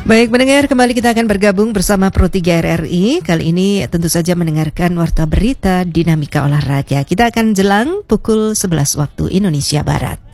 Baik pendengar, kembali kita akan bergabung bersama Pro 3 RRI. Kali ini tentu saja mendengarkan Warta Berita Dinamika Olahraga. Kita akan jelang pukul 11 waktu Indonesia Barat.